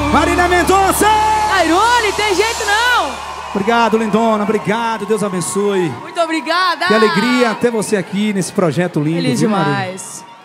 Marília Mendonça! Airone, tem jeito não! Obrigado, lindona. Obrigado. Deus abençoe. Muito obrigada! Que alegria ter você aqui nesse projeto lindo. Feliz viu, Marília? demais.